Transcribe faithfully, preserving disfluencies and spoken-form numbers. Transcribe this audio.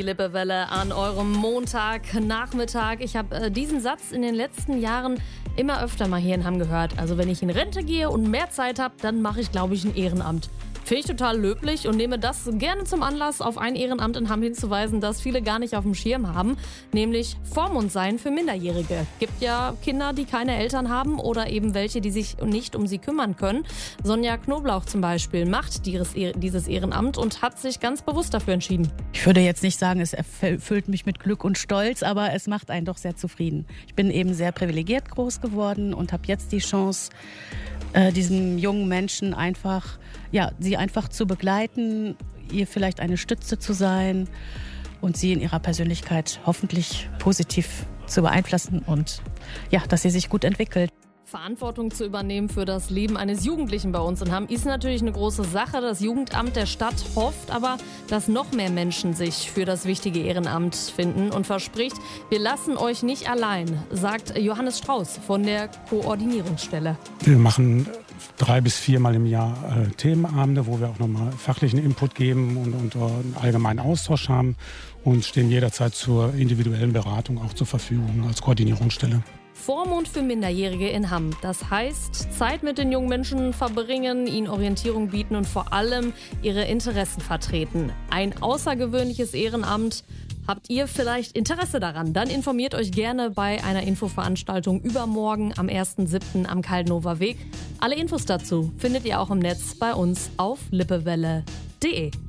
Lippewelle an eurem Montagnachmittag. Ich habe äh, diesen Satz in den letzten Jahren immer öfter mal hier in Hamm gehört. Also wenn ich in Rente gehe und mehr Zeit habe, dann mache ich, glaube ich, ein Ehrenamt. Finde ich total löblich und nehme das gerne zum Anlass, auf ein Ehrenamt in Hamm hinzuweisen, das viele gar nicht auf dem Schirm haben, nämlich Vormund sein für Minderjährige. Gibt ja Kinder, die keine Eltern haben oder eben welche, die sich nicht um sie kümmern können. Sonja Knoblauch zum Beispiel macht dieses Ehrenamt und hat sich ganz bewusst dafür entschieden. Ich würde jetzt nicht sagen, es erfüllt mich mit Glück und Stolz, aber es macht einen doch sehr zufrieden. Ich bin eben sehr privilegiert groß geworden und habe jetzt die Chance, äh, diesen jungen Menschen einfach, ja, sie einfach zu begleiten, ihr vielleicht eine Stütze zu sein und sie in ihrer Persönlichkeit hoffentlich positiv zu beeinflussen und ja, dass sie sich gut entwickelt. Verantwortung zu übernehmen für das Leben eines Jugendlichen bei uns in Hamm ist natürlich eine große Sache. Das Jugendamt der Stadt hofft aber, dass noch mehr Menschen sich für das wichtige Ehrenamt finden und verspricht, wir lassen euch nicht allein, sagt Johannes Strauß von der Koordinierungsstelle. Wir machen drei bis viermal im Jahr äh, Themenabende, wo wir auch nochmal fachlichen Input geben und, und äh, einen allgemeinen Austausch haben und stehen jederzeit zur individuellen Beratung auch zur Verfügung als Koordinierungsstelle. Vormund für Minderjährige in Hamm. Das heißt, Zeit mit den jungen Menschen verbringen, ihnen Orientierung bieten und vor allem ihre Interessen vertreten. Ein außergewöhnliches Ehrenamt. Habt ihr vielleicht Interesse daran? Dann informiert euch gerne bei einer Infoveranstaltung übermorgen am ersten siebten am Kaldenower Weg. Alle Infos dazu findet ihr auch im Netz bei uns auf lippewelle punkt de.